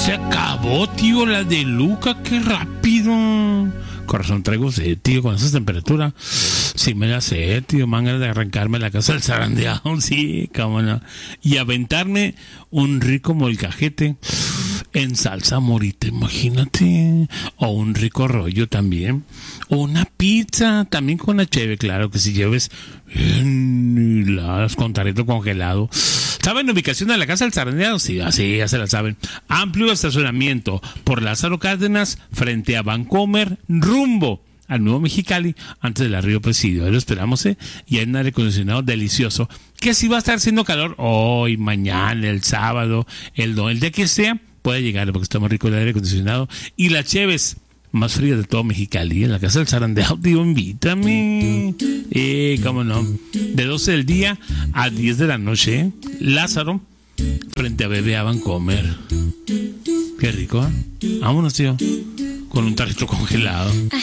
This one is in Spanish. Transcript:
Se acabó, tío, la de Luca, qué rápido. Corazón, traigo sed, tío, con esa temperatura. Sí me la sé, tío, man, ganas de arrancarme la casa del zarandeado, sí, cómo no. Y aventarme un rico molcajete en salsa morita, imagínate. O un rico rollo también. O una pizza, también con la cheve, claro, que si lleves las con tarrito congelado. ¿Saben la ubicación de la casa del zarandeado? Sí, así ya se la saben. Amplio estacionamiento por Lázaro Cárdenas, frente a Vancomer, rumbo al Nuevo Mexicali, antes del Río Presidio. Ahí lo esperamos, y hay un aire acondicionado delicioso, que si va a estar haciendo calor hoy, mañana, el sábado, el día que sea, puede llegar, porque está muy rico el aire acondicionado. Y las cheves más frías de todo Mexicali, en la casa del zarandeado, tío, invítame. Cómo no. De 12 del día a 10 de la noche, Lázaro, frente a BBA Vancomer. Qué rico, ¿eh? Vámonos, tío. Con un tarrito congelado.